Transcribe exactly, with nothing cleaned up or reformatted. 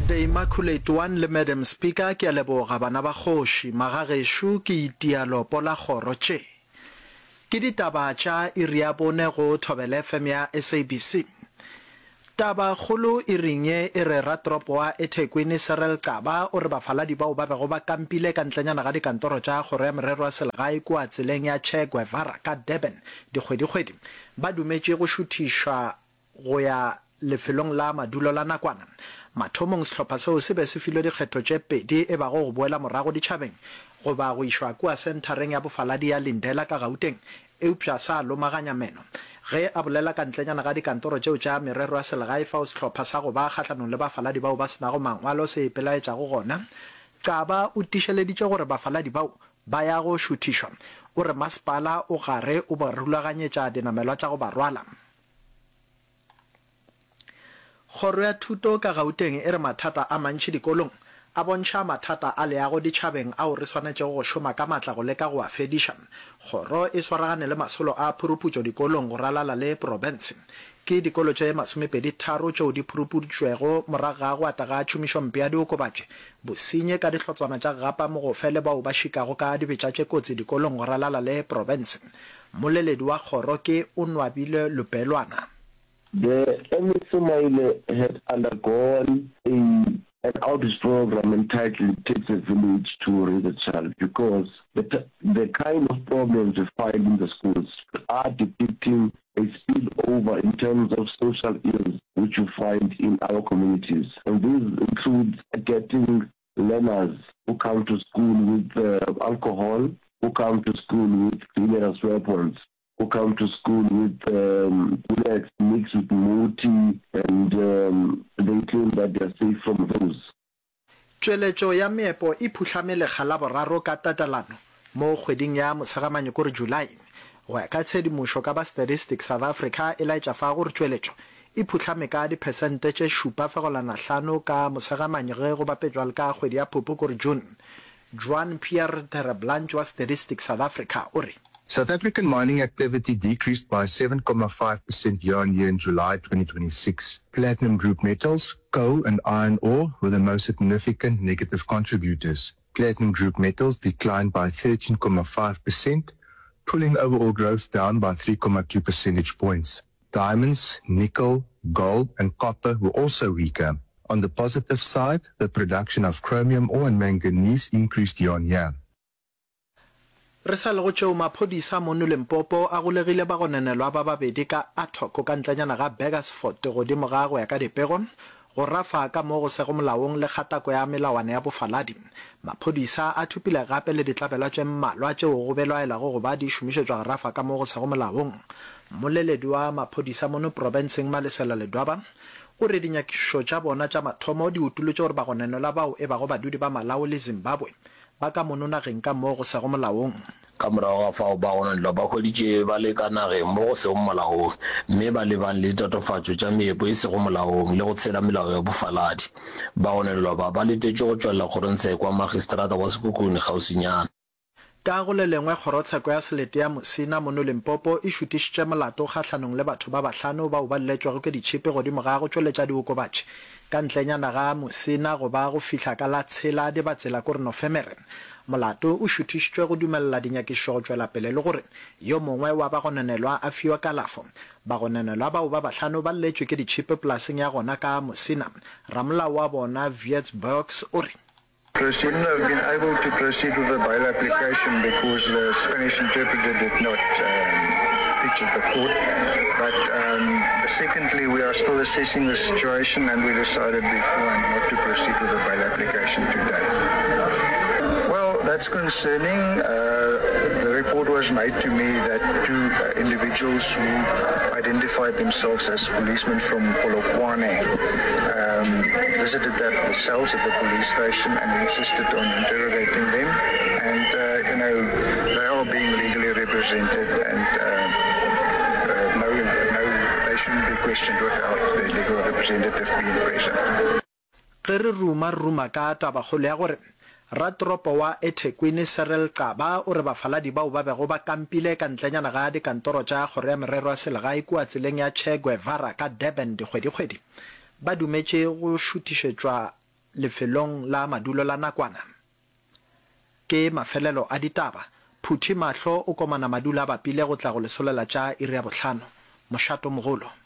The Immaculate One le Madam Speaker ke a leboga bana ba kgoši magagesho ke itialo pola kgoro tše. Ke ditaba tša iri ya bone go Thobela F M ya S A B C. Taba kgolo e ringe e re ratropo wa eThekwini Cyril Kaba o re bafaladi bao ba bego ba kampile ka ntlenyana ga dikantoro tša kgoro ya merero ya selegae kua tseleng ya Che Guevara ka Durban dikgwedi-kgwedi ba dumetše go šuthišwa go ya lefelong la madulo la nakwana. Mathomong sehlopha seo se be se filwe dikgetho tše pedi e bago go boela morago ditšhabeng go ba go išwa kua sentareng ya bofaladi ya Lindela ka Gauteng eupša sa lomaganya meno ge a bolela ka ntlenyana ga dikantoro tšeo tša merero ya selegae fao sehlopha sa go ba kgahlanong le bafaladi bao ba senago mangwalo se ipelaetšago gona. Kaba o tišeleditše gore bafaladi bao ba ya go šuthišwa o re masepala o gare o ba rulaganyetša dinamelwa tša go ba rwala. Kgoro ya thuto ka Gauteng e re mathata a mantši dikolong a bontšha mathata a leago ditšhabeng ao re swanetšego go šoma ka matla go leka go a fediša. Kgoro e swaragane le masolo a phuruputšo dikolong go ralala le province. Ke dikolo tše masomepedi tharo tšeo di phuruputšwego morago ga go ata ga tšhomišompe ya diokobatše bosenye ka dihlotswana tša gapa mo go fele bao ba šikago ka dibetša tše kotsi dikolong go ralala le province. Moleledi wa kgoro ke Onwabile Lupelwana. The M S Somalia had undergone a, an outreach program entitled Takes a Village to Raise a Child because the, the kind of problems we find in the schools are depicting a spillover in terms of social ills which you find in our communities. And this includes getting learners who come to school with uh, alcohol, who come to school with dangerous weapons, who come to school with um, bullets mixed with moti, and um, they claim that they are safe from those. Tšweletšo ya meepo e phutlhame lekga la boraro ka tatalano mo kgweding ya Motshegamanyo kore July. Go ya ka tshedimošo ka ba Statistics South Africa e laetša fa gore tšweletšo e phutlhame ka diphesente tše šupa fegolana hlano ka Motshegamanyo ge go bapetšwa le ka kgwedi ya Phupu kore June. Juan Pierre Tereblanche wa Statistics South Africa o re South African mining activity decreased by seven point five percent year-on-year in July twenty twenty-six. Platinum group metals, coal and iron ore were the most significant negative contributors. Platinum group metals declined by thirteen point five percent, pulling overall growth down by three point two percentage points. Diamonds, nickel, gold and copper were also weaker. On the positive side, the production of chromium ore and manganese increased year-on-year. Re sa le go tšeo maphodisa mo Limpopo a golegile ba go nenelwa ba babedi ka athoko ka ntlenyana ga Burgersfort godimo ga go ya ka dipego go rafa ka mo go sego molaong le kgatako ya melawana ya bofaladi. Maphodisa a thupile gape le ditlabela tše mmalwa tšeo go belwaelago go ba di šomišetšwa go rafa ka mo go sego molaong. Moleledi wa maphodisa mono provinceng Malesela Ledwaba o re dinyakišo tša bona tša mathomo di utulotše gore ba go nenelwa bao e bago badudi ba Malawi le Zimbabwe ba ka mononageng ka mo go sego molaong. Ka morago ga fao ba gona dilo ba hweditše ba le ka nageng mo go sego molaong mme ba lebang le tatofatšo tša meepo e sego molaong le go tshela melao ya bofaladi. Ba gona dilo ba ba letetše go tšwelela kgorotsheko kwa magistrata wa Sekhukhune gausinyana. Ka go le lengwe kgorotsheko ya selete ya Mosina mono Limpopo e šutišitše molato kgahlanong le batho ba bahlano bao ba lletšwago ke ditšhipe godimo ga go tšweletša diokobatše ka ntlenyana ga Mosina go ba go fihla ka la tshela di batsela kore Nofemere. Molato o šuthišitšwe go dumelela dinyakišo go tšwela pele le gore yo mongwe wa ba go nenelwa a fiwa kalafo. Ba go nenelwa bao ba bahlano ba lletšwe ke ditšhipe polaseng ya gona ka Mosina. Ramolao wa bona Viets Burks o re We shouldn't have been able to proceed with the bail application because the Spanish interpreter did not um, pitch at the court. But um, secondly, we are still assessing the situation and we decided beforehand not to proceed with the bail application today. Well, that's concerning. Uh, the report was made to me that two uh, individuals who identified themselves as policemen from Polokwane um, visited the cells at the police station and insisted on interrogating them. And, uh, you know, they are being legally represented and uh, uh, no, no, they shouldn't be questioned without the legal representative being present. Ge re ruma ruma ka taba kgolo ya gore ratropo wa eThekwini Cyril Kaba o re bafaladi bao ba bego ba kampile ka ntlenyana ga dikantoro tša kgoro ya merero ya selegae kua tseleng ya Che Guevara ka Durban dikgwedi-kgwedi ba dumetše go šuthišetšwa lefelong la madulo la nakwana. Ke mafelelo a ditaba, Phuthi Mahlo o komana madula ba pile go tla go lesolela tša iri ya bohlano, Mošato Mogolo.